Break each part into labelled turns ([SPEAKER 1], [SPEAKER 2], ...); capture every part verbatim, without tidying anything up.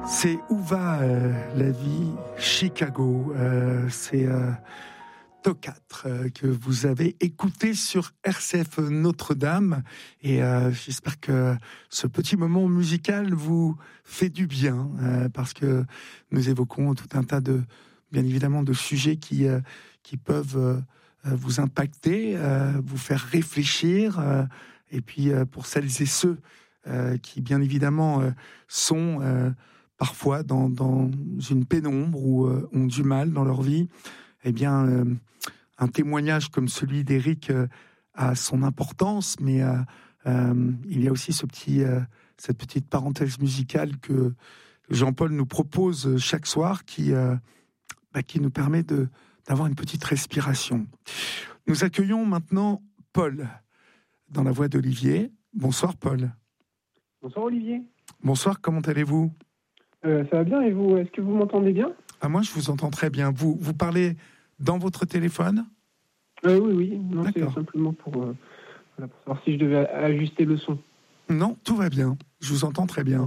[SPEAKER 1] C'est Où va euh, la vie Chicago. Euh, c'est euh, Tocat euh, que vous avez écouté sur R C F Notre-Dame. Et euh, j'espère que ce petit moment musical vous fait du bien, euh, parce que nous évoquons tout un tas de, bien évidemment, de sujets qui, euh, qui peuvent euh, vous impacter, euh, vous faire réfléchir. Euh, et puis, euh, pour celles et ceux euh, qui, bien évidemment, euh, sont... Euh, parfois dans, dans une pénombre ou euh, ont du mal dans leur vie, eh bien, euh, un témoignage comme celui d'Éric euh, a son importance, mais euh, euh, il y a aussi ce petit, euh, cette petite parenthèse musicale que Jean-Paul nous propose chaque soir, qui, euh, bah, qui nous permet de, d'avoir une petite respiration. Nous accueillons maintenant Paul, dans la voix d'Olivier. Bonsoir Paul.
[SPEAKER 2] Bonsoir Olivier.
[SPEAKER 1] Bonsoir, comment allez-vous ?
[SPEAKER 2] Euh, ça va bien et vous, est-ce que vous m'entendez bien ?
[SPEAKER 1] Ah, moi, je vous entends très bien. Vous, vous parlez dans votre téléphone ?
[SPEAKER 2] euh, Oui, oui. Non,
[SPEAKER 1] D'accord.
[SPEAKER 2] C'est simplement pour, euh, voilà, pour savoir si je devais ajuster le son.
[SPEAKER 1] Non, tout va bien. Je vous entends très bien.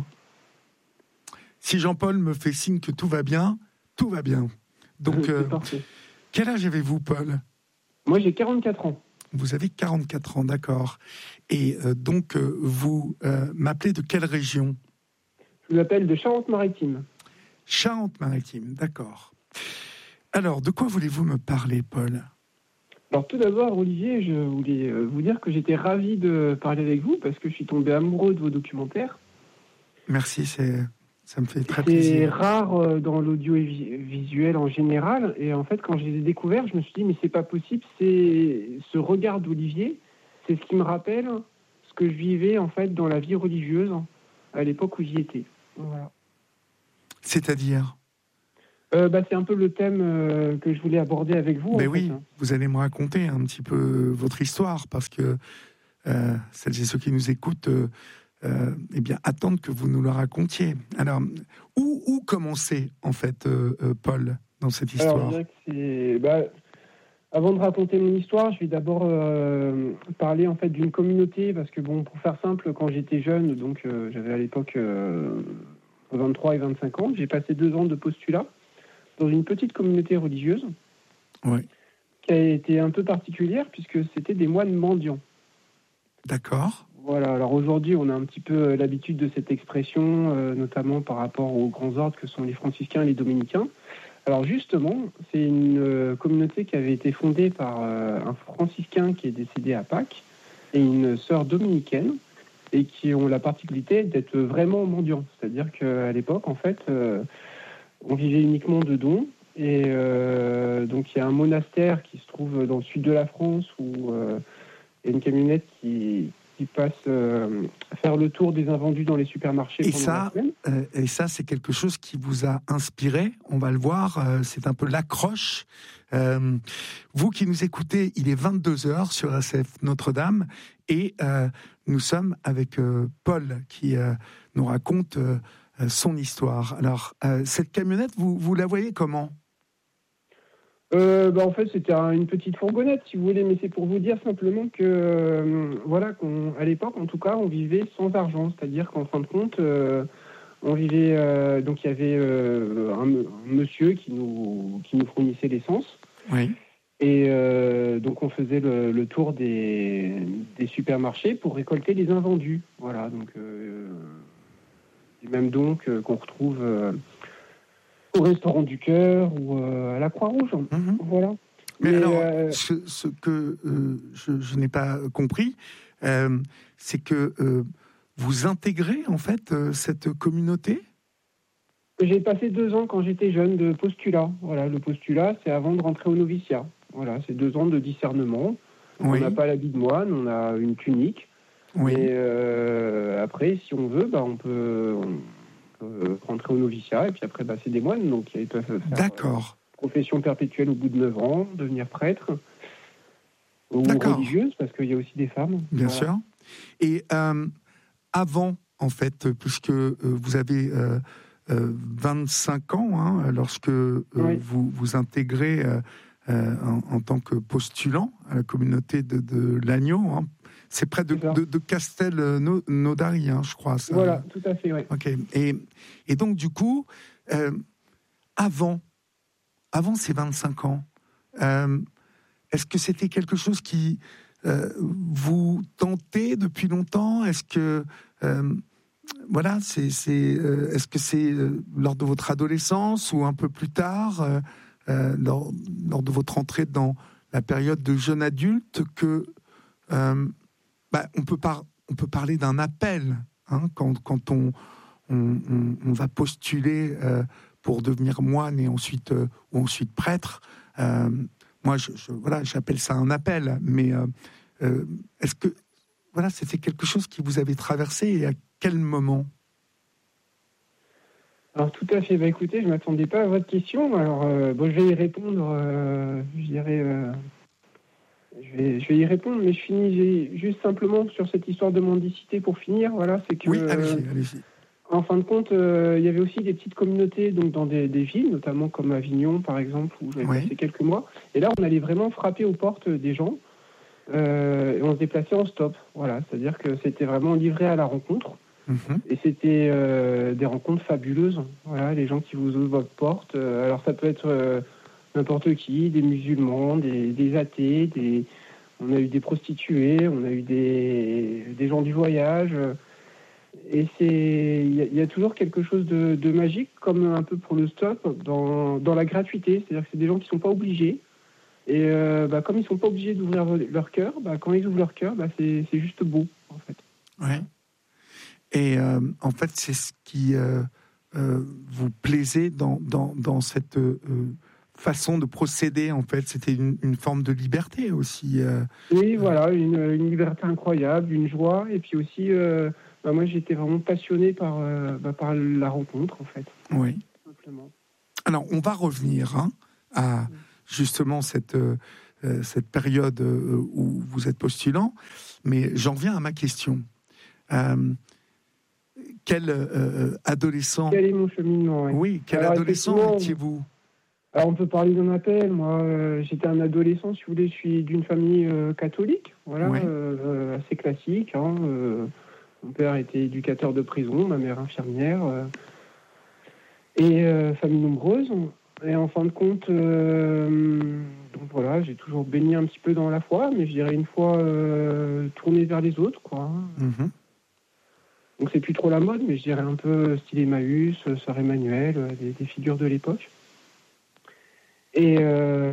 [SPEAKER 1] Si Jean-Paul me fait signe que tout va bien, tout va bien. Donc, euh, quel âge avez-vous, Paul ?
[SPEAKER 2] Moi, j'ai quarante-quatre ans.
[SPEAKER 1] Vous avez quarante-quatre ans, d'accord. Et euh, donc, euh, vous euh, m'appelez de quelle région ?
[SPEAKER 2] Je vous appelle de Charente-Maritime.
[SPEAKER 1] Charente-Maritime, d'accord. Alors, de quoi voulez-vous me parler, Paul ?
[SPEAKER 2] Alors, tout d'abord, Olivier, je voulais vous dire que j'étais ravi de parler avec vous parce que je suis tombé amoureux de vos documentaires.
[SPEAKER 1] Merci, c'est, ça me fait très
[SPEAKER 2] c'est
[SPEAKER 1] plaisir.
[SPEAKER 2] C'est rare dans l'audiovisuel en général. Et en fait, quand je les ai découverts, je me suis dit, mais c'est pas possible. C'est ce regard d'Olivier, c'est ce qui me rappelle ce que je vivais en fait dans la vie religieuse à l'époque où j'y étais. Voilà.
[SPEAKER 1] C'est-à-dire
[SPEAKER 2] euh, bah, c'est un peu le thème euh, que je voulais aborder avec vous.
[SPEAKER 1] Ben
[SPEAKER 2] en
[SPEAKER 1] oui,
[SPEAKER 2] fait, hein.
[SPEAKER 1] Vous allez me raconter un petit peu votre histoire, parce que euh, celles et ceux qui nous écoutent euh, euh, eh bien, attendent que vous nous le racontiez. Alors, où, où commencer, en fait, euh, euh, Paul, dans cette histoire ?
[SPEAKER 2] Alors, je dirais que c'est... Bah, avant de raconter mon histoire, je vais d'abord euh, parler en fait d'une communauté, parce que bon, pour faire simple, quand j'étais jeune, donc euh, j'avais à l'époque euh, vingt-trois et vingt-cinq ans, j'ai passé deux ans de postulat dans une petite communauté religieuse,
[SPEAKER 1] oui.
[SPEAKER 2] qui a été un peu particulière puisque c'était des moines mendiants.
[SPEAKER 1] D'accord.
[SPEAKER 2] Voilà. Alors aujourd'hui, on a un petit peu l'habitude de cette expression, euh, notamment par rapport aux grands ordres que sont les franciscains et les dominicains. Alors justement, c'est une euh, communauté qui avait été fondée par euh, un franciscain qui est décédé à Pâques et une sœur dominicaine, et qui ont la particularité d'être vraiment mendiants. C'est-à-dire qu'à l'époque, en fait, euh, on vivait uniquement de dons. Et euh, donc il y a un monastère qui se trouve dans le sud de la France où euh, il y a une camionnette qui... qui passe euh, faire le tour des invendus dans les supermarchés
[SPEAKER 1] et
[SPEAKER 2] pendant
[SPEAKER 1] ça,
[SPEAKER 2] la semaine.
[SPEAKER 1] Euh, et ça, c'est quelque chose qui vous a inspiré, on va le voir, euh, c'est un peu l'accroche. Euh, vous qui nous écoutez, il est vingt-deux heures sur R C F Notre-Dame, et euh, nous sommes avec euh, Paul qui euh, nous raconte euh, son histoire. Alors, euh, cette camionnette, vous, vous la voyez comment ?
[SPEAKER 2] Euh, bah en fait, c'était une petite fourgonnette, si vous voulez, mais c'est pour vous dire simplement que, euh, voilà, qu'on, à l'époque, en tout cas, on vivait sans argent, c'est-à-dire qu'en fin de compte, euh, on vivait, euh, donc il y avait euh, un, un monsieur qui nous, qui nous fournissait l'essence,
[SPEAKER 1] oui.
[SPEAKER 2] Et euh, donc on faisait le, le tour des, des supermarchés pour récolter les invendus, voilà, donc euh, et même donc euh, qu'on retrouve euh, au Restaurant du Cœur ou euh, à la Croix-Rouge. Mmh. Voilà.
[SPEAKER 1] Mais, Mais alors, euh... ce, ce que euh, je, je n'ai pas compris, euh, c'est que euh, vous intégrez en fait euh, cette communauté ?
[SPEAKER 2] J'ai passé deux ans quand j'étais jeune de postulat. Voilà, le postulat, c'est avant de rentrer au noviciat. Voilà, c'est deux ans de discernement. Oui. On n'a pas l'habit de moine, on a une tunique. Oui. Et euh, après, si on veut, bah, on peut... On... rentrer au noviciat, et puis après, bah, c'est des moines, donc ils peuvent faire
[SPEAKER 1] D'accord.
[SPEAKER 2] Euh, profession perpétuelle au bout de neuf ans, devenir prêtre, ou D'accord. religieuse, parce qu'il y a aussi des femmes.
[SPEAKER 1] Bien voilà. sûr. Et euh, avant, en fait, puisque euh, vous avez euh, euh, vingt-cinq ans, hein, lorsque euh, oui. vous vous intégrez euh, euh, en, en tant que postulant à la communauté de, de l'Agneau, hein, c'est près de, de, de Castelnaudary, hein, je crois. Ça.
[SPEAKER 2] Voilà, tout à fait, oui.
[SPEAKER 1] Ok. Et, et donc, du coup, euh, avant, avant ces vingt-cinq ans, euh, est-ce que c'était quelque chose qui euh, vous tentait depuis longtemps ? Est-ce que, euh, voilà, c'est, c'est, euh, est-ce que c'est euh, lors de votre adolescence ou un peu plus tard, euh, euh, lors, lors de votre entrée dans la période de jeune adulte, que euh, bah, on peut par, on peut parler d'un appel, hein, quand, quand on, on, on, on va postuler euh, pour devenir moine et ensuite euh, ou ensuite prêtre. Euh, moi, je, je, voilà, j'appelle ça un appel. Mais euh, euh, est-ce que voilà, c'était quelque chose qui vous avait traversé et à quel moment ?
[SPEAKER 2] Alors tout à fait. Bah écoutez, je m'attendais pas à votre question. Alors euh, bon, je vais y répondre. Euh, je dirais. Euh... Je vais, je vais y répondre, mais je finis juste simplement sur cette histoire de mendicité pour finir. Voilà, c'est que,
[SPEAKER 1] oui, allez-y, allez-y.
[SPEAKER 2] En fin de compte, euh, il y avait aussi des petites communautés donc dans des, des villes, notamment comme Avignon, par exemple, où j'avais oui. passé quelques mois. Et là, on allait vraiment frapper aux portes des gens euh, et on se déplaçait en stop. Voilà, c'est-à-dire que c'était vraiment livré à la rencontre. Mm-hmm. Et c'était euh, des rencontres fabuleuses. Voilà, les gens qui vous ouvrent votre porte. Euh, alors ça peut être euh, n'importe qui, des musulmans, des, des athées, des... on a eu des prostituées, on a eu des, des gens du voyage. Et c'est, il y, y a toujours quelque chose de, de magique, comme un peu pour le stop, dans, dans la gratuité. C'est-à-dire que c'est des gens qui sont pas obligés. Et euh, bah, comme ils sont pas obligés d'ouvrir leur cœur, bah, quand ils ouvrent leur cœur, bah, c'est, c'est juste beau, en fait.
[SPEAKER 1] Ouais. Et euh, en fait, c'est ce qui euh, euh, vous plaisait dans, dans, dans cette euh, façon de procéder, en fait. C'était une, une forme de liberté aussi. Euh,
[SPEAKER 2] oui, euh... voilà, une, une liberté incroyable, une joie. Et puis aussi, euh, bah, moi, j'étais vraiment passionné par, euh, bah, par la rencontre, en fait.
[SPEAKER 1] Oui.
[SPEAKER 2] Tout simplement.
[SPEAKER 1] Alors, on va revenir hein, à justement cette, euh, cette période où vous êtes postulant. Mais j'en viens à ma question. Euh, Quel euh, adolescent...
[SPEAKER 2] Quel est mon cheminement, ouais.
[SPEAKER 1] Oui, quel alors, adolescent étiez-vous ?
[SPEAKER 2] Alors, on peut parler d'un appel. Moi, euh, j'étais un adolescent, si vous voulez, je suis d'une famille euh, catholique, voilà, oui. euh, assez classique. Hein, euh, mon père était éducateur de prison, ma mère infirmière, euh, et euh, famille nombreuse. Et en fin de compte, euh, donc voilà, j'ai toujours baigné un petit peu dans la foi, mais je dirais une fois euh, tourné vers les autres, quoi. Mm-hmm. Donc c'est plus trop la mode, mais je dirais un peu style Emmaüs, Sœur Emmanuel, des, des figures de l'époque. Et euh,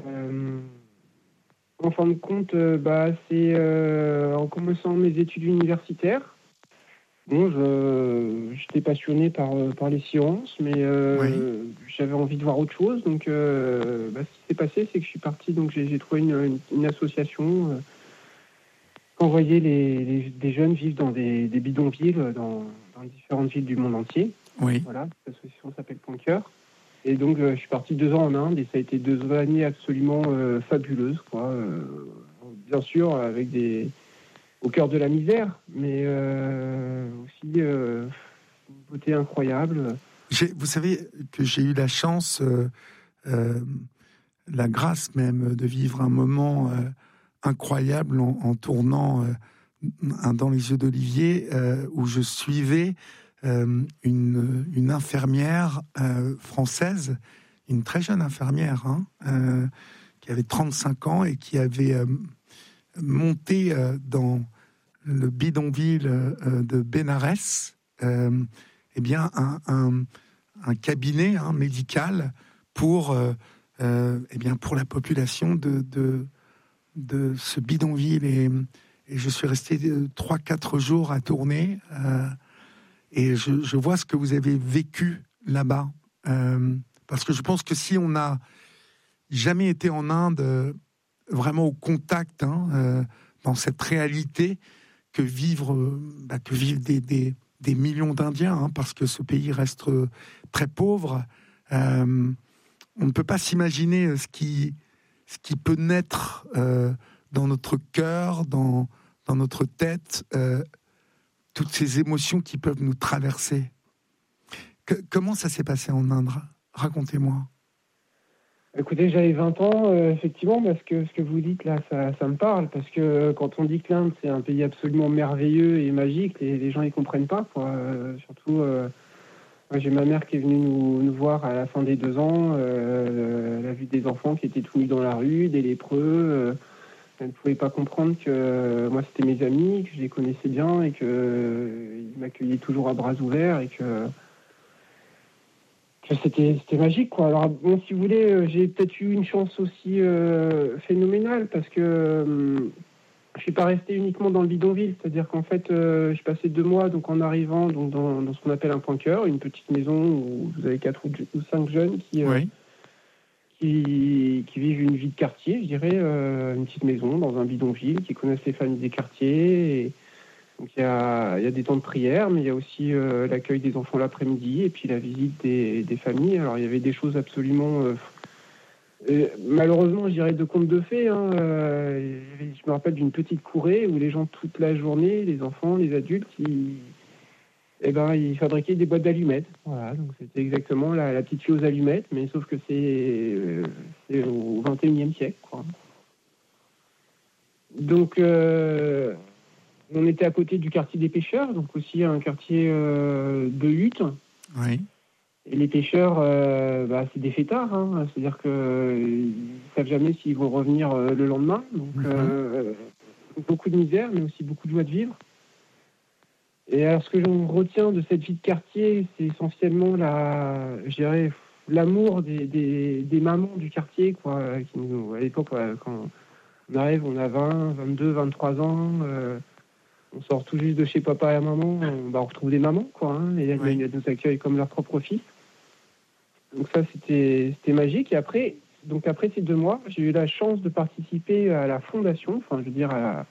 [SPEAKER 2] en fin de compte, bah, c'est euh, en commençant mes études universitaires. Bon, je, j'étais passionné par, par les sciences, mais euh, oui. j'avais envie de voir autre chose. Donc euh, bah, ce qui s'est passé, c'est que je suis parti, donc j'ai, j'ai trouvé une, une, une association euh, envoyer les, les, des jeunes vivre dans des, des bidonvilles dans, dans différentes villes du monde entier.
[SPEAKER 1] Oui.
[SPEAKER 2] Voilà, cette association s'appelle Point Cœur. Et donc, euh, je suis parti deux ans en Inde et ça a été deux années absolument euh, fabuleuses, quoi. Euh, bien sûr, avec des au cœur de la misère, mais euh, aussi euh, une beauté incroyable.
[SPEAKER 1] J'ai, vous savez que j'ai eu la chance, euh, euh, la grâce même, de vivre un moment euh, incroyable en, en tournant euh, dans les yeux d'Olivier, euh, où je suivais euh, une, une infirmière euh, française, une très jeune infirmière, hein, euh, qui avait trente-cinq ans et qui avait euh, monté euh, dans le bidonville euh, de Bénarès, euh, eh bien un, un, un cabinet hein, médical pour, euh, euh, eh bien pour la population de, de de ce bidonville et, et je suis resté trois quatre jours à tourner euh, et je, je vois ce que vous avez vécu là-bas euh, parce que je pense que si on n'a jamais été en Inde euh, vraiment au contact hein, euh, dans cette réalité que vivre bah, que vivent des, des, des millions d'Indiens hein, parce que ce pays reste très pauvre euh, on ne peut pas s'imaginer ce qui ce qui peut naître euh, dans notre cœur, dans, dans notre tête, euh, toutes ces émotions qui peuvent nous traverser. Que, comment ça s'est passé en Inde ? Racontez-moi.
[SPEAKER 2] Écoutez, j'avais vingt ans, euh, effectivement, parce que ce que vous dites là, ça, ça me parle, parce que euh, quand on dit que l'Inde, c'est un pays absolument merveilleux et magique, les, les gens, ils comprennent pas, quoi. Euh, surtout, euh, moi, j'ai ma mère qui est venue nous, nous voir à la fin des deux ans, euh, elle a vu des enfants qui étaient tout nus dans la rue, des lépreux, euh, elle ne pouvait pas comprendre que euh, moi, c'était mes amis, que je les connaissais bien et qu'ils euh, ils m'accueillaient toujours à bras ouverts et que... C'était, c'était magique, quoi. Alors, bon, si vous voulez, euh, j'ai peut-être eu une chance aussi euh, phénoménale parce que euh, je suis pas resté uniquement dans le bidonville. C'est-à-dire qu'en fait, euh, je passais deux mois donc en arrivant donc dans, dans ce qu'on appelle un point cœur, une petite maison où vous avez quatre ou, ou cinq jeunes qui, euh,
[SPEAKER 1] Oui.
[SPEAKER 2] qui qui vivent une vie de quartier, je dirais, euh, une petite maison dans un bidonville, qui connaissent les familles des quartiers. Et, donc il y a, il y a des temps de prière, mais il y a aussi euh, l'accueil des enfants l'après-midi et puis la visite des, des familles. Alors il y avait des choses absolument, euh, euh, malheureusement je dirais de contes de fées. Hein, euh, je me rappelle d'une petite courée où les gens toute la journée, les enfants, les adultes, ils, eh ben, ils fabriquaient des boîtes d'allumettes. Voilà, donc c'était exactement la, la petite fille aux allumettes, mais sauf que c'est, euh, c'est au vingt et unième siècle, quoi. Donc... Euh, On était à côté du quartier des pêcheurs, donc aussi un quartier euh, de huttes.
[SPEAKER 1] Oui.
[SPEAKER 2] Et les pêcheurs, euh, bah, c'est des fêtards, hein, c'est-à-dire qu'ils ne savent jamais s'ils vont revenir euh, le lendemain. Donc mm-hmm. euh, beaucoup de misère, mais aussi beaucoup de joie de vivre. Et alors ce que j'en retiens de cette vie de quartier, c'est essentiellement la, je dirais, l'amour des, des, des mamans du quartier, quoi, qui nous, à l'époque, ouais, quand on arrive, on a vingt, vingt-deux, vingt-trois ans. Euh, On sort tout juste de chez papa et maman, on, bah, on retrouve des mamans, quoi, hein, et elles, oui. elles nous accueillent comme leur propre fils. Donc ça, c'était, c'était magique. Et après, donc après ces deux mois, j'ai eu la chance de participer à la fondation, enfin, je veux dire, à la,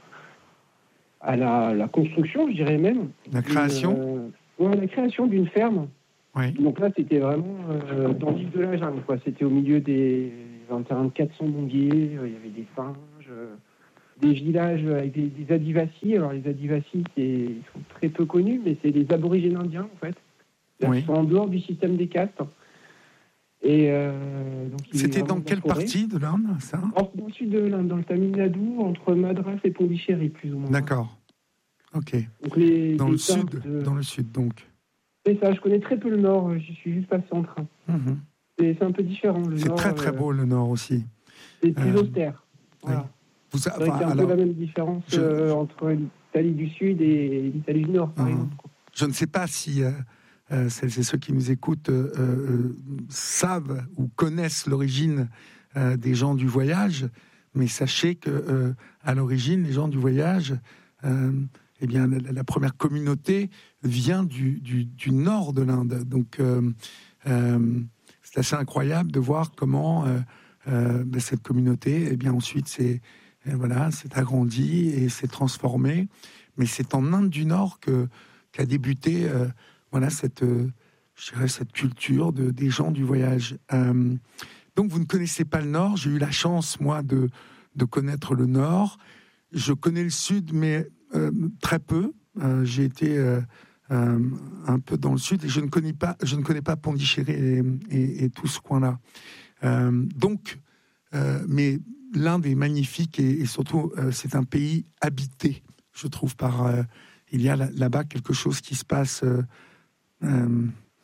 [SPEAKER 2] à la, la construction, je dirais même.
[SPEAKER 1] La création
[SPEAKER 2] euh, ouais, la création d'une ferme.
[SPEAKER 1] Oui.
[SPEAKER 2] Donc là, c'était vraiment euh, dans le vif de la jungle, quoi. C'était au milieu des un terrain de quatre cents manguiers, euh, il y avait des singes... Euh, des villages avec des, des Adivasis. Alors les Adivasis, c'est, ils sont très peu connus, mais c'est des aborigènes indiens, en fait. Oui. Ils sont en dehors du système des castes. Et euh, donc,
[SPEAKER 1] c'était dans quelle partie de l'Inde, ça ?
[SPEAKER 2] Dans le sud de l'Inde, dans le Tamil Nadu, entre Madras et Pondichéry, plus ou moins.
[SPEAKER 1] D'accord. Ok.
[SPEAKER 2] Donc les,
[SPEAKER 1] dans,
[SPEAKER 2] les
[SPEAKER 1] le sud,
[SPEAKER 2] de...
[SPEAKER 1] dans le sud, donc.
[SPEAKER 2] C'est ça, je connais très peu le nord, j'y suis juste passé en train. Mm-hmm. C'est, c'est un peu différent, le
[SPEAKER 1] c'est
[SPEAKER 2] nord.
[SPEAKER 1] C'est très, très beau, euh... le nord aussi.
[SPEAKER 2] C'est plus euh... austère. Voilà.
[SPEAKER 1] Oui. Vous a...
[SPEAKER 2] C'est vrai qu'il y a un alors, peu la même différence je... euh, entre l'Italie du Sud et l'Italie du Nord, par mmh. exemple.
[SPEAKER 1] Je ne sais pas si euh, euh, celles et ceux qui nous écoutent euh, euh, savent ou connaissent l'origine euh, des gens du voyage, mais sachez que euh, à l'origine, les gens du voyage, euh, eh bien, la, la première communauté vient du, du, du nord de l'Inde. Donc, euh, euh, c'est assez incroyable de voir comment euh, euh, ben, cette communauté, eh bien, ensuite, c'est Et voilà, c'est agrandi et s'est transformé. Mais c'est en Inde du Nord que, qu'a débuté euh, voilà, cette, euh, je dirais, cette culture de, des gens du voyage. Euh, donc, vous ne connaissez pas le Nord. J'ai eu la chance, moi, de, de connaître le Nord. Je connais le Sud, mais euh, très peu. Euh, j'ai été euh, euh, un peu dans le Sud et je ne connais pas, je ne connais pas Pondichéry et, et, et tout ce coin-là. Euh, donc, euh, mais... l'Inde est magnifique et, et surtout, euh, c'est un pays habité, je trouve, par... Euh, il y a là, là-bas quelque chose qui se passe... Euh, euh,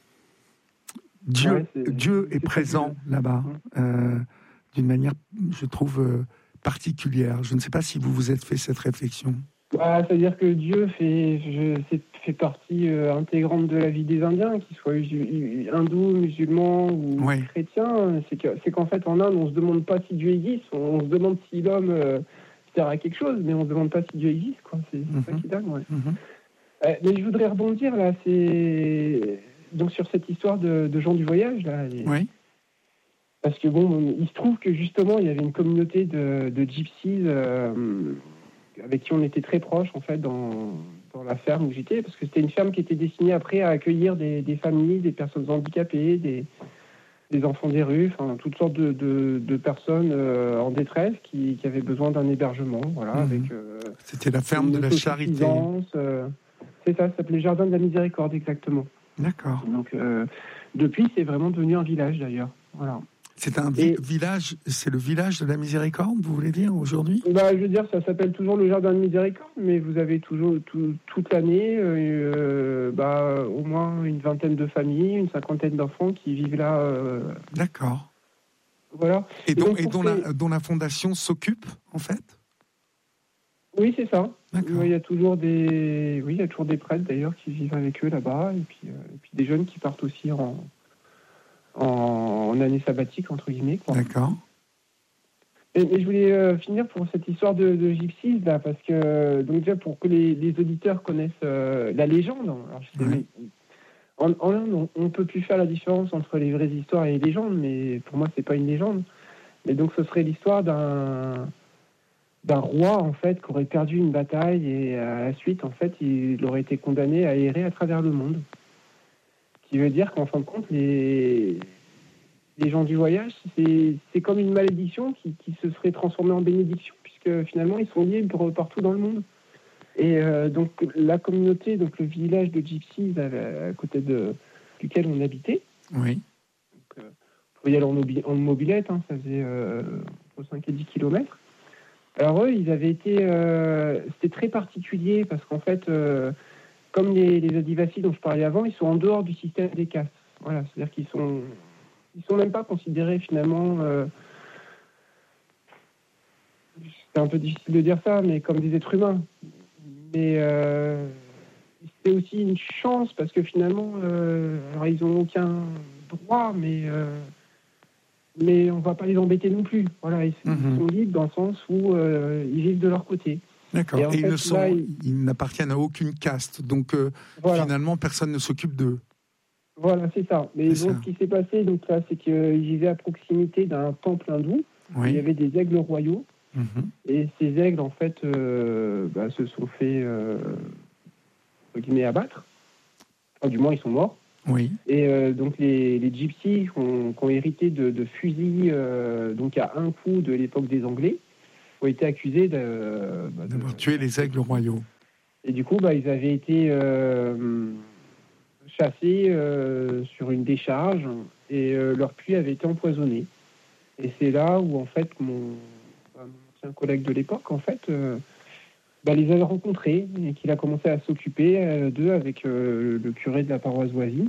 [SPEAKER 1] Dieu, ouais, c'est, Dieu est, est présent là-bas, euh, d'une manière, je trouve, euh, particulière. Je ne sais pas si vous vous êtes fait cette réflexion.
[SPEAKER 2] Bah, c'est-à-dire que Dieu fait, je, c'est, fait partie euh, intégrante de la vie des Indiens, qu'ils soient hindous, musulmans ou ouais. chrétiens. C'est, que, c'est qu'en fait, en Inde, on ne se demande pas si Dieu existe, on, on se demande si l'homme euh, sert à quelque chose, mais on ne se demande pas si Dieu existe, quoi. C'est, c'est mm-hmm. ça qui est dingue, ouais. Mm-hmm. Euh, mais je voudrais rebondir, là, c'est... Donc, sur cette histoire de, de gens du voyage, là... Les...
[SPEAKER 1] Oui.
[SPEAKER 2] Parce que, bon, il se trouve que, justement, il y avait une communauté de, de gypsies... Euh, avec qui on était très proches, en fait, dans, dans la ferme où j'étais, parce que c'était une ferme qui était destinée après à accueillir des, des familles, des personnes handicapées, des, des enfants des rues, enfin, toutes sortes de, de, de personnes euh, en détresse qui, qui avaient besoin d'un hébergement, voilà, mmh. avec... Euh,
[SPEAKER 1] c'était la ferme de la charité.
[SPEAKER 2] Euh, c'est ça, ça s'appelait Jardin de la Miséricorde, exactement.
[SPEAKER 1] D'accord.
[SPEAKER 2] Donc, euh, depuis, c'est vraiment devenu un village, d'ailleurs, voilà.
[SPEAKER 1] C'est un vi-
[SPEAKER 2] Et-
[SPEAKER 1] village, c'est le village de la Miséricorde, vous voulez dire, aujourd'hui?
[SPEAKER 2] Bah, je veux dire, ça s'appelle toujours le Jardin de Miséricorde, mais vous avez toujours tout- toute l'année euh, bah, au moins une vingtaine de familles, une cinquantaine d'enfants qui vivent là. euh,
[SPEAKER 1] D'accord.
[SPEAKER 2] voilà.
[SPEAKER 1] Et, dont,
[SPEAKER 2] donc,
[SPEAKER 1] et
[SPEAKER 2] pour
[SPEAKER 1] dont,
[SPEAKER 2] ces-
[SPEAKER 1] la, dont la fondation s'occupe, en fait?
[SPEAKER 2] Oui, c'est ça.
[SPEAKER 1] D'accord.
[SPEAKER 2] Il y a toujours des, oui, il y a toujours des prêtres d'ailleurs qui vivent avec eux là-bas, et puis, euh, et puis des jeunes qui partent aussi en, en, en année sabbatique entre guillemets, quoi.
[SPEAKER 1] D'accord.
[SPEAKER 2] Et, et je voulais euh, finir pour cette histoire de, de Gypsies là, parce que euh, donc déjà pour que les, les auditeurs connaissent euh, la légende. Alors, je sais,
[SPEAKER 1] Ouais.
[SPEAKER 2] mais en, en Inde, on ne peut plus faire la différence entre les vraies histoires et les légendes, mais pour moi c'est pas une légende. Mais donc ce serait l'histoire d'un d'un roi en fait qui aurait perdu une bataille et à la suite en fait il aurait été condamné à errer à travers le monde. Ce qui veut dire qu'en fin de compte les les gens du voyage c'est c'est comme une malédiction qui, qui se serait transformée en bénédiction puisque finalement ils sont libres partout dans le monde. Et euh, donc la communauté, donc le village de Gypsies à, à côté de duquel on habitait.
[SPEAKER 1] Oui.
[SPEAKER 2] Donc, euh, faut y aller en, mobi- en mobilette, hein, ça faisait euh, entre cinq et dix kilomètres. Alors eux, ils avaient été, euh, c'était très particulier parce qu'en fait, euh, comme les, les Adivasis dont je parlais avant, ils sont en dehors du système des castes. Voilà, c'est-à-dire qu'ils sont, ils sont même pas considérés finalement. Euh, c'est un peu difficile de dire ça, mais comme des êtres humains. Mais euh, c'est aussi une chance parce que finalement, euh, alors ils ont aucun droit, mais euh, mais on va pas les embêter non plus. Voilà, ils,
[SPEAKER 1] Mhm.
[SPEAKER 2] ils sont libres dans le sens où euh, ils vivent de leur côté.
[SPEAKER 1] D'accord.
[SPEAKER 2] Et
[SPEAKER 1] Et,
[SPEAKER 2] en
[SPEAKER 1] ils,
[SPEAKER 2] fait,
[SPEAKER 1] ne sont,
[SPEAKER 2] là,
[SPEAKER 1] ils...
[SPEAKER 2] ils-
[SPEAKER 1] n'appartiennent à aucune caste. Donc, euh,
[SPEAKER 2] Voilà,
[SPEAKER 1] finalement, personne ne s'occupe d'eux.
[SPEAKER 2] voilà, c'est ça. Mais
[SPEAKER 1] C'est
[SPEAKER 2] bon,
[SPEAKER 1] ça.
[SPEAKER 2] ce qui s'est passé, donc là, c'est qu'ils vivaient à proximité d'un temple hindou.
[SPEAKER 1] Oui.
[SPEAKER 2] Il y avait des aigles royaux.
[SPEAKER 1] Mhm.
[SPEAKER 2] Et ces aigles, en fait, euh, bah, se sont fait euh, entre guillemets, abattre. Enfin, du moins, ils sont morts.
[SPEAKER 1] Oui.
[SPEAKER 2] Et euh, donc les, les gypsies qui ont, qui ont hérité de, de fusils euh, donc à un coup de l'époque des Anglais ont été accusés de, bah, de-
[SPEAKER 1] D'avoir tué les aigles royaux.
[SPEAKER 2] et du coup bah, ils avaient été euh, chassés euh, sur une décharge et euh, leur puits avait été empoisonné. Et c'est là où en fait mon, bah, mon ancien collègue de l'époque en fait euh, bah, les avait rencontrés et qu'il a commencé à s'occuper euh, d'eux avec euh, le curé de la paroisse voisine.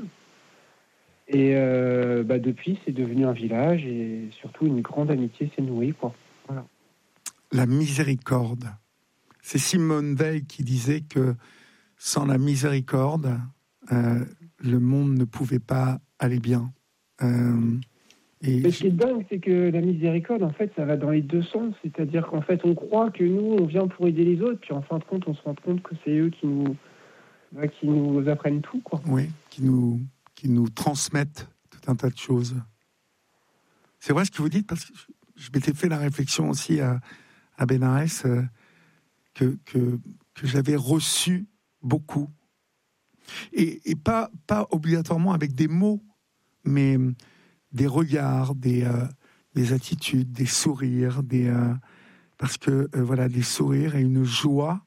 [SPEAKER 2] Et euh, bah, depuis, c'est devenu un village et surtout une grande amitié s'est nouée, quoi. Voilà.
[SPEAKER 1] La miséricorde. C'est Simone Veil qui disait que sans la miséricorde, euh, le monde ne pouvait pas aller bien. Euh, et
[SPEAKER 2] Mais ce qui est dingue, c'est que la miséricorde, en fait, ça va dans les deux sens. C'est-à-dire qu'en fait, on croit que nous, on vient pour aider les autres, puis en fin de compte, on se rend compte que c'est eux qui nous, bah, qui nous apprennent tout, quoi.
[SPEAKER 1] oui, qui nous, qui nous transmettent tout un tas de choses. C'est vrai ce que vous dites, parce que je, je m'étais fait la réflexion aussi à, à Bénarès, euh, que, que, que j'avais reçu beaucoup. Et, et pas, pas obligatoirement avec des mots, mais des regards, des, euh, des attitudes, des sourires, des, euh, parce que euh, voilà, des sourires et une joie,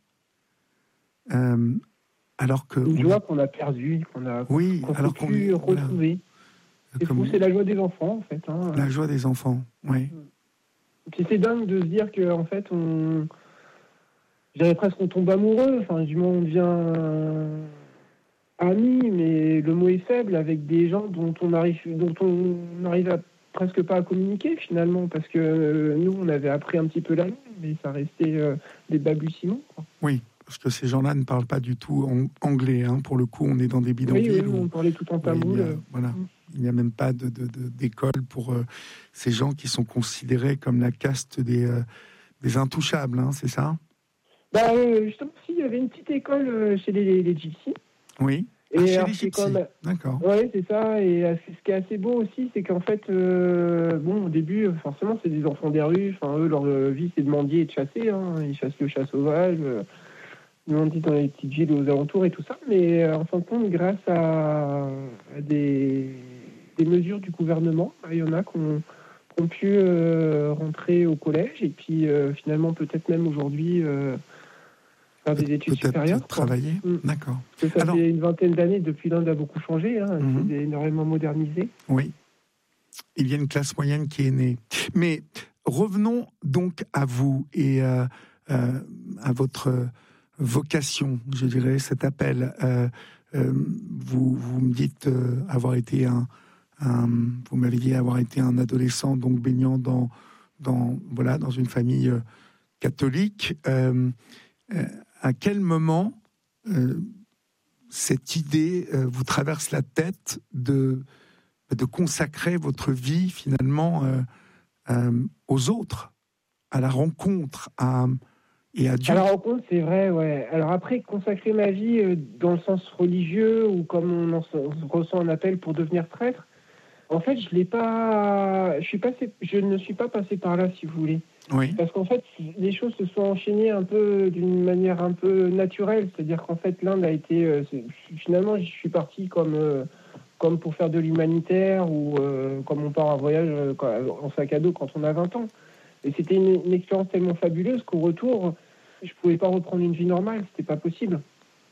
[SPEAKER 1] euh, alors que
[SPEAKER 2] Une
[SPEAKER 1] on-
[SPEAKER 2] joie qu'on a perdue, qu'on a
[SPEAKER 1] oui,
[SPEAKER 2] qu'on
[SPEAKER 1] alors
[SPEAKER 2] peut
[SPEAKER 1] qu'on
[SPEAKER 2] plus
[SPEAKER 1] est-
[SPEAKER 2] retrouver. C'est
[SPEAKER 1] comme
[SPEAKER 2] fou, c'est la joie des enfants, en fait. Hein.
[SPEAKER 1] la joie des enfants, oui.
[SPEAKER 2] Puis c'est dingue de se dire que en fait, on, je dirais presque on tombe amoureux. Enfin, du moins, on devient amis, mais le mot est faible avec des gens dont on arrive, dont on n'arrive à presque pas à communiquer finalement, parce que euh, nous, on avait appris un petit peu la langue, mais ça restait euh, des balbutiements, quoi.
[SPEAKER 1] Oui, parce que ces gens-là ne parlent pas du tout en- anglais. Hein. Pour le coup, on est dans des
[SPEAKER 2] Oui,
[SPEAKER 1] bidonvilles
[SPEAKER 2] oui,
[SPEAKER 1] où,
[SPEAKER 2] on parlait tout en
[SPEAKER 1] où il y
[SPEAKER 2] tamoul.
[SPEAKER 1] a, voilà, il n'y a même pas de, de- de- d'école pour euh, ces gens qui sont considérés comme la caste des, euh, des intouchables, hein, c'est ça?
[SPEAKER 2] Bah, euh, justement, si, il y avait une petite école euh, chez les, les, les gypsies.
[SPEAKER 1] Oui.
[SPEAKER 2] Et
[SPEAKER 1] Ah, chez
[SPEAKER 2] alors,
[SPEAKER 1] les
[SPEAKER 2] c'est
[SPEAKER 1] gypsies.
[SPEAKER 2] comme-
[SPEAKER 1] D'accord.
[SPEAKER 2] Ouais, c'est ça. Et euh, ce qui est assez beau aussi, c'est qu'en fait, euh, bon, au début, euh, forcément, c'est des enfants des rues. Enfin, eux, leur euh, vie, c'est de mendier et de chasser. Hein. Ils chassent le chat sauvage, euh, ils mendient dans les petites villes aux alentours et tout ça. Mais euh, en fin de compte, grâce à, à des, des mesures du gouvernement, il y en a qui ont, qui ont pu euh, rentrer au collège et puis euh, finalement, peut-être même aujourd'hui, euh, faire des études
[SPEAKER 1] Peut-être
[SPEAKER 2] supérieures, quoi.
[SPEAKER 1] travailler.
[SPEAKER 2] Mm.
[SPEAKER 1] D'accord.
[SPEAKER 2] Parce que ça
[SPEAKER 1] Alors-
[SPEAKER 2] fait une vingtaine d'années, depuis l'Inde a beaucoup changé, hein,
[SPEAKER 1] Mhm.
[SPEAKER 2] c'est énormément modernisé.
[SPEAKER 1] Oui. il y a une classe moyenne qui est née. Mais revenons donc à vous et euh, euh, à votre vocation, je dirais, cet appel. Euh, euh, vous, vous me dites euh, avoir été un, un, vous m'avez dit avoir été un adolescent donc baignant dans, dans voilà, dans une famille euh, catholique. Euh, euh, à quel moment euh, cette idée euh, vous traverse la tête de de consacrer votre vie finalement euh, euh, aux autres, à la rencontre, à, et à Dieu.
[SPEAKER 2] À la rencontre, c'est vrai, ouais. Alors après, consacrer ma vie euh, dans le sens religieux ou comme on, en, on ressent un appel pour devenir prêtre, en fait, je l'ai pas. Je suis passé. Je ne suis pas passé par là, si vous voulez.
[SPEAKER 1] Oui.
[SPEAKER 2] Parce qu'en fait, les choses se sont enchaînées un peu d'une manière un peu naturelle. C'est-à-dire qu'en fait, l'Inde a été. Euh, finalement, je suis parti comme. Euh, comme pour faire de l'humanitaire ou euh, comme on part en voyage euh, en sac à dos quand on a vingt ans. Et c'était une, une expérience tellement fabuleuse qu'au retour, je ne pouvais pas reprendre une vie normale, c'était pas possible.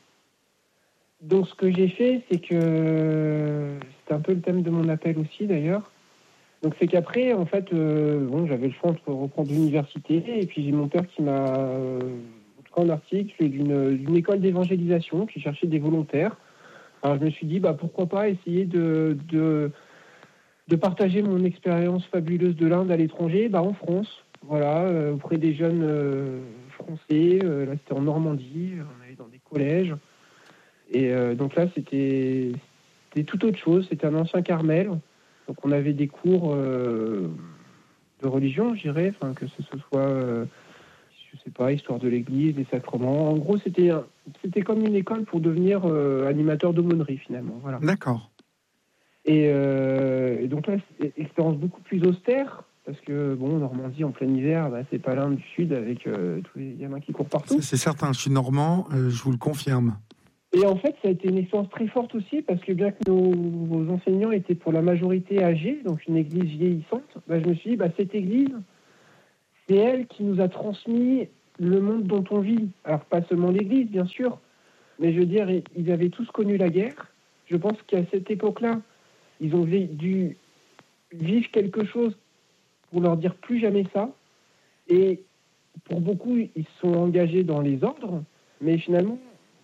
[SPEAKER 2] Donc ce que j'ai fait, c'est que... C'était un peu le thème de mon appel aussi d'ailleurs. Donc c'est qu'après, en fait, euh, bon, j'avais le choix entre reprendre l'université et puis j'ai mon père qui m'a... Euh, un article d'une, d'une école d'évangélisation qui cherchait des volontaires. Alors je me suis dit, bah, pourquoi pas essayer de, de, de partager mon expérience fabuleuse de l'Inde à l'étranger, bah, en France, voilà, euh, auprès des jeunes euh, français. Euh, là, c'était en Normandie, on allait dans des collèges. Et euh, donc là, c'était, c'était tout autre chose. C'était un ancien Carmel. Donc on avait des cours euh, de religion, je dirais, enfin, que ce soit... Euh, je sais pas, histoire de l'église, des sacrements. En gros, c'était, c'était comme une école pour devenir euh, animateur d'aumônerie, finalement. Voilà.
[SPEAKER 1] D'accord.
[SPEAKER 2] Et, euh, et donc là, c'est une expérience beaucoup plus austère, parce que, bon, Normandie, en plein hiver, bah, c'est pas l'Inde du Sud, avec euh, tous les gamins qui courent partout.
[SPEAKER 1] C'est, c'est certain, je suis normand, euh, je vous le confirme.
[SPEAKER 2] Et en fait, ça a été une expérience très forte aussi, parce que bien que nos, nos enseignants étaient pour la majorité âgés, donc une église vieillissante, bah, je me suis dit, bah, cette église... c'est elle qui nous a transmis le monde dont on vit. Alors, pas seulement l'Église, bien sûr, mais je veux dire, ils avaient tous connu la guerre. Je pense qu'à cette époque-là, ils ont dû vivre quelque chose pour leur dire plus jamais ça. Et pour beaucoup, ils se sont engagés dans les ordres, mais finalement,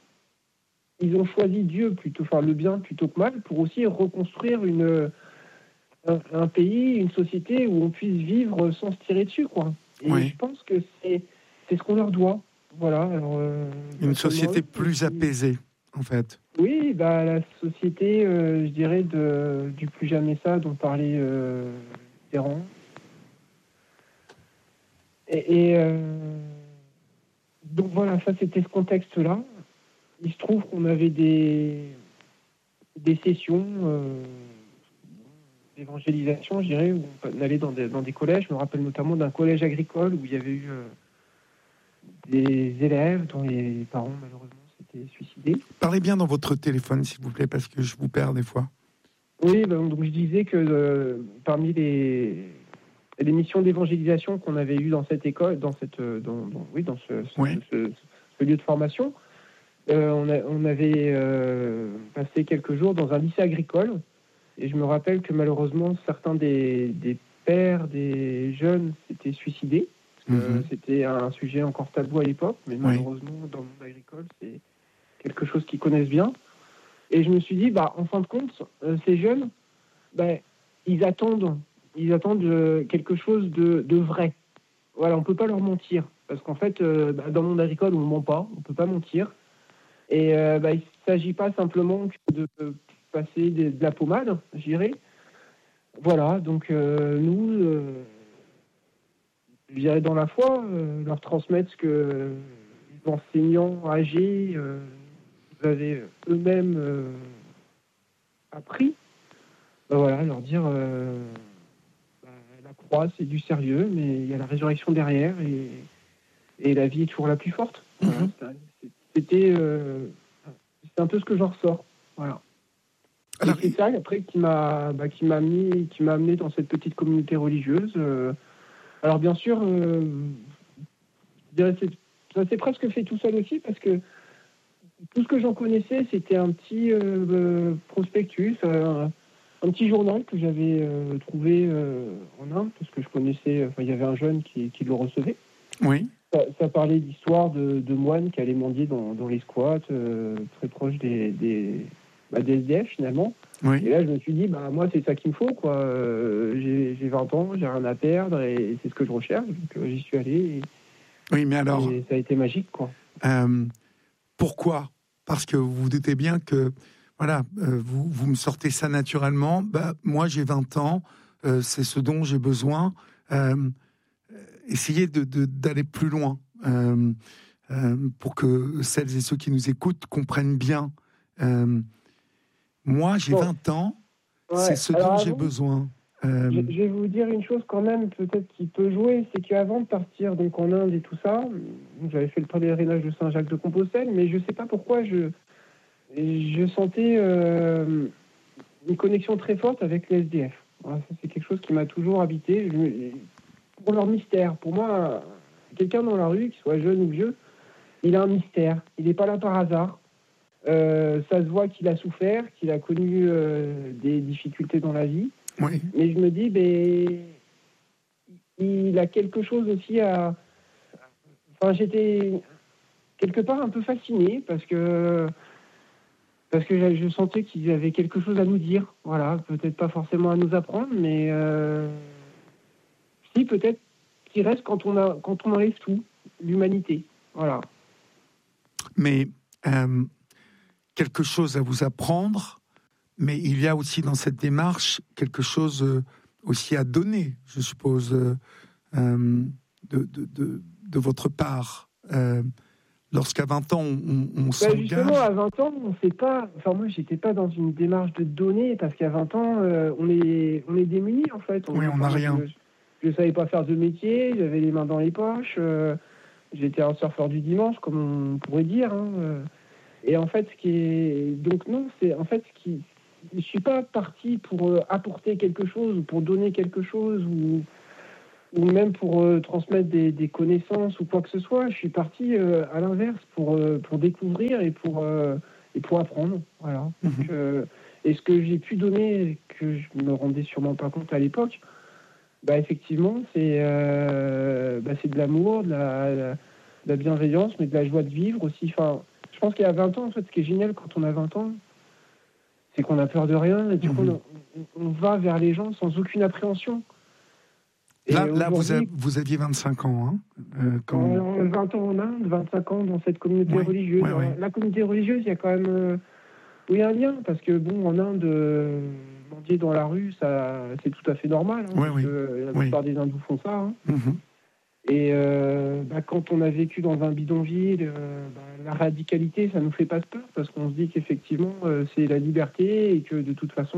[SPEAKER 2] ils ont choisi Dieu plutôt, enfin le bien plutôt que mal, pour aussi reconstruire une, un, un pays, une société où on puisse vivre sans se tirer dessus, quoi. Et oui. Je pense que c'est, c'est ce qu'on leur doit. Voilà. Alors, euh,
[SPEAKER 1] une société plus qui... apaisée, en fait.
[SPEAKER 2] Oui, bah, la société, euh, je dirais, de, du plus jamais ça dont parlait euh, Ferrand. Et, et euh, donc voilà, ça c'était ce contexte-là. Il se trouve qu'on avait des, des sessions euh, d'évangélisation, je dirais, où on allait dans des, dans des collèges. Je me rappelle notamment d'un collège agricole où il y avait eu euh, des élèves dont les parents, malheureusement, s'étaient suicidés.
[SPEAKER 1] Parlez bien dans votre téléphone, s'il vous plaît, parce que je vous perds des fois.
[SPEAKER 2] Oui, ben, donc je disais que euh, parmi les, les missions d'évangélisation qu'on avait eues dans cette école, dans, cette, dans, dans, oui, dans ce, ce,
[SPEAKER 1] oui.
[SPEAKER 2] ce, ce lieu de formation, euh, on, a, on avait euh, passé quelques jours dans un lycée agricole. Et je me rappelle que malheureusement, certains des, des pères des jeunes s'étaient suicidés. Parce que mmh. C'était un sujet encore tabou à l'époque, mais malheureusement, oui. Dans le monde agricole, c'est quelque chose qu'ils connaissent bien. Et je me suis dit, bah, en fin de compte, euh, ces jeunes, bah, ils attendent, ils attendent euh, quelque chose de, de vrai. Voilà, on ne peut pas leur mentir. Parce qu'en fait, euh, bah, dans le monde agricole, on ne ment pas, on ne peut pas mentir. Et euh, bah, il ne s'agit pas simplement de passer de, de la pommade, je dirais. Voilà, donc euh, nous, euh, je dirais dans la foi, euh, leur transmettre ce que les enseignants âgés euh, avaient eux-mêmes euh, appris. Ben voilà, leur dire euh, bah, la croix c'est du sérieux, mais il y a la résurrection derrière et, et la vie est toujours la plus forte. Mm-hmm. Voilà, c'était, euh, c'était un peu ce que j'en ressors. Voilà. Alors, et c'est ça après qui m'a, bah, qui m'a mis, qui m'a amené dans cette petite communauté religieuse. Euh, alors bien sûr, euh, je dirais c'est, ça s'est presque fait tout seul aussi parce que tout ce que j'en connaissais, c'était un petit euh, prospectus, euh, un petit journal que j'avais euh, trouvé euh, en Inde, parce que je connaissais, enfin, il y avait un jeune qui, qui le recevait.
[SPEAKER 1] Oui.
[SPEAKER 2] Ça, ça parlait d'histoire de, de moines qui allaient mendier dans, dans les squats, euh, très proches des, des, bah, des S D F finalement.
[SPEAKER 1] Oui.
[SPEAKER 2] Et là, je me suis dit, bah, moi, c'est ça qu'il me faut, quoi. Euh, j'ai, j'ai vingt ans, j'ai rien à perdre, et c'est ce que je recherche. Donc, euh, j'y suis allé, et,
[SPEAKER 1] Oui, mais alors...
[SPEAKER 2] et ça a été magique, quoi.
[SPEAKER 1] Euh, pourquoi ? Parce que vous vous doutez bien que, voilà, euh, vous, vous me sortez ça naturellement. Bah, moi, j'ai vingt ans, euh, c'est ce dont j'ai besoin. Euh, essayez de, de, d'aller plus loin euh, euh, pour que celles et ceux qui nous écoutent comprennent bien. Euh, moi, j'ai
[SPEAKER 2] Bon.
[SPEAKER 1] vingt ans,
[SPEAKER 2] Ouais.
[SPEAKER 1] c'est ce
[SPEAKER 2] Alors,
[SPEAKER 1] dont
[SPEAKER 2] avant,
[SPEAKER 1] j'ai besoin. Euh,
[SPEAKER 2] je, je vais vous dire une chose quand même, peut-être qui peut jouer, c'est qu'avant de partir donc en Inde et tout ça, j'avais fait le pèlerinage de Saint-Jacques-de-Compostelle, mais je sais pas pourquoi je, je sentais euh, une connexion très forte avec les S D F. Voilà, ça, c'est quelque chose qui m'a toujours habité. Je, pour leur mystère, pour moi, quelqu'un dans la rue, qu'il soit jeune ou vieux, il a un mystère. Il n'est pas là par hasard. Euh, ça se voit qu'il a souffert, qu'il a connu euh, des difficultés dans la vie.
[SPEAKER 1] oui.
[SPEAKER 2] Mais je me dis, ben, il a quelque chose aussi à... Enfin, j'étais quelque part un peu fasciné parce que parce que je sentais qu'il avait quelque chose à nous dire. Voilà, peut-être pas forcément à nous apprendre, mais euh... si, peut-être qu'il reste quand on a quand on enlève tout, l'humanité. Voilà.
[SPEAKER 1] Mais euh, quelque chose à vous apprendre, mais il y a aussi dans cette démarche quelque chose euh, aussi à donner, je suppose, euh, euh, de, de, de, de votre part. Euh, lorsqu'à vingt ans, on, on
[SPEAKER 2] Ben
[SPEAKER 1] s'engage...
[SPEAKER 2] justement, à vingt ans, on sait pas... Enfin, moi, j'étais pas dans une démarche de donner, parce qu'à vingt ans, euh, on, est, on est démunis, en fait. On,
[SPEAKER 1] Oui, on n'a
[SPEAKER 2] enfin,
[SPEAKER 1] rien.
[SPEAKER 2] Je ne savais pas faire de métier, j'avais les mains dans les poches, euh, j'étais un surfeur du dimanche, comme on pourrait dire. Hein, euh. Et en fait, ce qui est... Donc non, c'est... En fait, ce qui... Je suis pas parti pour euh, apporter quelque chose, ou pour donner quelque chose, ou... ou même pour euh, transmettre des, des connaissances ou quoi que ce soit. Je suis parti euh, à l'inverse pour, euh, pour découvrir et pour, euh, et pour apprendre. Voilà.
[SPEAKER 1] Mhm.
[SPEAKER 2] Donc, euh, et ce que j'ai pu donner, que je me rendais sûrement pas compte à l'époque, bah, effectivement, c'est, euh, bah, c'est de l'amour, de la, la, de la bienveillance, mais de la joie de vivre aussi. Enfin, je pense qu'à vingt ans, en fait, ce qui est génial quand on a vingt ans, c'est qu'on a peur de rien et du coup,
[SPEAKER 1] Mhm.
[SPEAKER 2] on, on va vers les gens sans aucune appréhension. Et
[SPEAKER 1] Là, là vous,
[SPEAKER 2] aujourd'hui,
[SPEAKER 1] avez, vous aviez vingt-cinq ans, hein, euh, quand...
[SPEAKER 2] Euh, vingt ans en Inde, vingt-cinq ans dans cette communauté
[SPEAKER 1] Oui,
[SPEAKER 2] religieuse.
[SPEAKER 1] oui, oui.
[SPEAKER 2] La communauté religieuse, il y a quand même euh, oui, un lien, parce que bon, en Inde, euh, mendier dans la rue, ça, c'est tout à fait normal. Hein,
[SPEAKER 1] Oui,
[SPEAKER 2] parce
[SPEAKER 1] oui.
[SPEAKER 2] que la
[SPEAKER 1] Oui.
[SPEAKER 2] plupart des hindous font ça. Hein.
[SPEAKER 1] Mhm.
[SPEAKER 2] Et euh, bah, quand on a vécu dans un bidonville, euh, bah, la radicalité, ça nous fait pas peur, parce qu'on se dit qu'effectivement, euh, c'est la liberté et que de toute façon,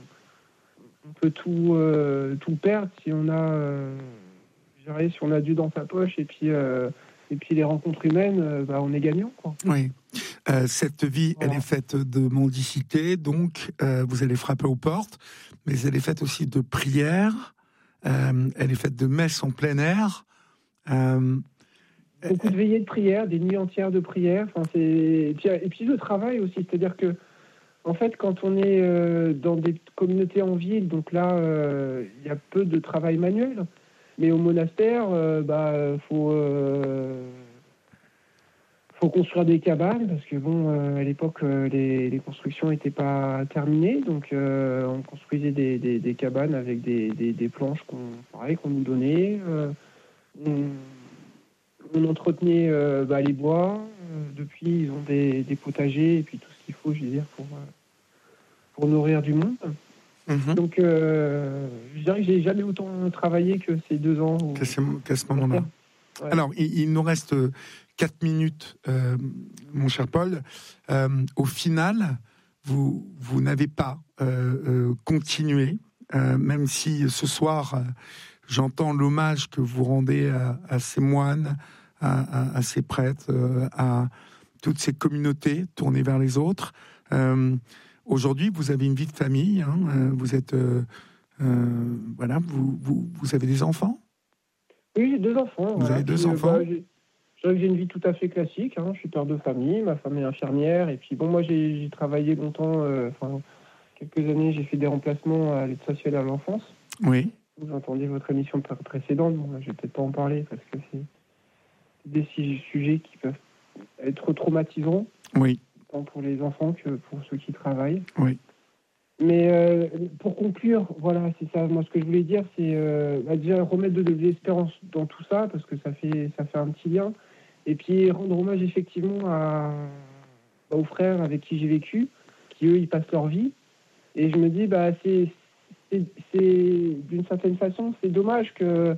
[SPEAKER 2] on peut tout, euh, tout perdre si on a... Euh, je dirais, si on a Dieu dans sa poche et puis, euh, et puis les rencontres humaines, euh, bah, on est gagnant, quoi.
[SPEAKER 1] Oui. Euh, cette vie,
[SPEAKER 2] Voilà.
[SPEAKER 1] elle est faite de mendicité, donc euh, vous allez frapper aux portes, mais elle est faite aussi de prières, euh, elle est faite de messes en plein air. Euh,
[SPEAKER 2] Beaucoup de veillées de prière, des nuits entières de prière. Enfin, c'est... Et, puis, et puis le travail aussi, c'est-à-dire que en fait, quand on est euh, dans des communautés en ville, donc là, euh, il y a peu de travail manuel. Mais au monastère, euh, bah, faut, euh, faut construire des cabanes parce que bon, euh, à l'époque, euh, les, les constructions n'étaient pas terminées, donc euh, on construisait des, des, des cabanes avec des, des, des planches qu'on, pareil, qu'on nous donnait. Euh, on, on entretenait euh, bah, les bois. Euh, depuis, ils ont des, des potagers et puis tout ce qu'il faut, je veux dire, pour euh, pour nourrir du monde.
[SPEAKER 1] mm-hmm.
[SPEAKER 2] Donc, euh, je dirais que j'ai jamais autant travaillé que ces deux ans. Au...
[SPEAKER 1] Qu'à ce, qu'à ce moment-là.
[SPEAKER 2] Ouais.
[SPEAKER 1] Alors, il, il nous reste quatre minutes, euh, mon cher Paul. Euh, au final, vous, vous n'avez pas euh, euh, continué, euh, même si ce soir, euh, j'entends l'hommage que vous rendez à, à ces moines, à, à, à ces prêtres, euh, à toutes ces communautés tournées vers les autres. Euh, Aujourd'hui, vous avez une vie de famille, hein, euh, vous êtes, euh, euh, voilà, vous, vous, vous avez des enfants ?
[SPEAKER 2] Oui, j'ai deux enfants.
[SPEAKER 1] Vous
[SPEAKER 2] voilà.
[SPEAKER 1] avez deux
[SPEAKER 2] puis,
[SPEAKER 1] enfants ?
[SPEAKER 2] euh, bah, j'ai... Je dirais que j'ai une vie tout à fait classique. Hein. Je suis père de famille, ma femme est infirmière. Et puis, bon, moi, j'ai, j'ai travaillé longtemps, euh, enfin, quelques années, j'ai fait des remplacements à l'aide sociale à l'enfance.
[SPEAKER 1] Oui.
[SPEAKER 2] Vous entendiez votre émission précédente, bon, je vais peut-être pas en parler parce que c'est des sujets qui peuvent être traumatisants,
[SPEAKER 1] oui.
[SPEAKER 2] tant pour les enfants que pour ceux qui travaillent.
[SPEAKER 1] Oui.
[SPEAKER 2] Mais euh, pour conclure, voilà, c'est ça. Moi, ce que je voulais dire, c'est euh, bah, déjà remettre de, de l'espérance dans tout ça, parce que ça fait, ça fait un petit lien. Et puis rendre hommage effectivement à, bah, aux frères avec qui j'ai vécu, qui eux, ils passent leur vie. Et je me dis, bah, c'est, c'est, c'est d'une certaine façon, c'est dommage que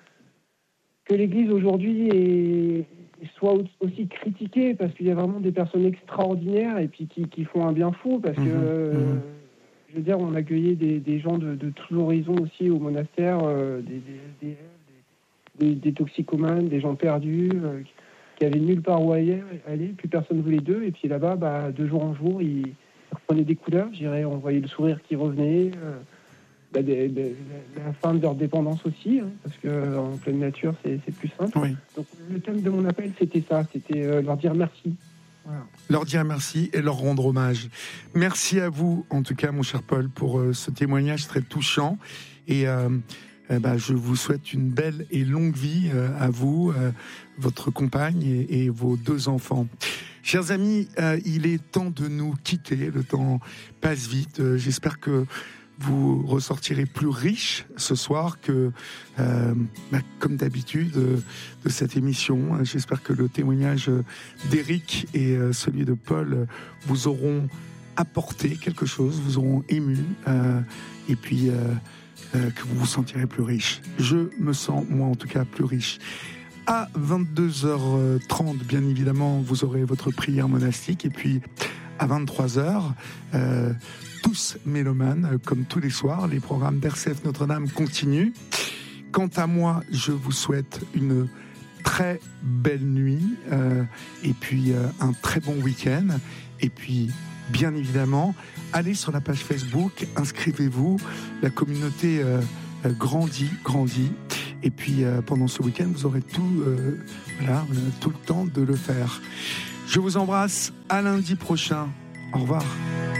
[SPEAKER 2] que l'Église aujourd'hui est, soit aussi critiquée, parce qu'il y a vraiment des personnes extraordinaires et puis qui, qui font un bien fou, parce que, mmh, euh, mmh. je veux dire, on accueillait des, des gens de, de tous horizons aussi au monastère, euh, des, des, des, des, des toxicomanes, des gens perdus, euh, qui avaient nulle part où aller, plus personne ne voulait d'eux, et puis là-bas, bah, de jour en jour, ils, ils reprenaient des couleurs, je dirais, on voyait le sourire qui revenait, euh, Bah, des, des, la fin de leur dépendance aussi, hein, parce qu'en pleine nature, c'est, c'est plus simple.
[SPEAKER 1] Oui.
[SPEAKER 2] Donc, le thème de mon appel, c'était ça, c'était euh, leur dire merci. Voilà.
[SPEAKER 1] Leur dire merci et leur rendre hommage. Merci à vous, en tout cas, mon cher Paul, pour euh, ce témoignage très touchant. Et euh, euh, bah, je vous souhaite une belle et longue vie euh, à vous, euh, votre compagne et, et vos deux enfants. Chers amis, euh, il est temps de nous quitter. Le temps passe vite. Euh, j'espère que vous ressortirez plus riche ce soir que, euh, bah, comme d'habitude, euh, de cette émission. J'espère que le témoignage d'Éric et euh, celui de Paul vous auront apporté quelque chose, vous auront ému, euh, et puis euh, euh, que vous vous sentirez plus riche. Je me sens, moi en tout cas, plus riche. À vingt-deux heures trente, bien évidemment, vous aurez votre prière monastique, et puis à vingt-trois heures, euh, tous mélomanes, comme tous les soirs, les programmes d'R C F Notre-Dame continuent. Quant à moi, je vous souhaite une très belle nuit, euh, et puis euh, un très bon week-end. Et puis, bien évidemment, allez sur la page Facebook, inscrivez-vous. La communauté euh, grandit, grandit. Et puis, euh, pendant ce week-end, vous aurez tout, euh, voilà, tout le temps de le faire. Je vous embrasse. À lundi prochain. Au revoir.